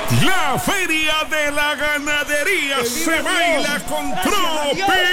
La Feria de la Ganadería se baila con Tropi.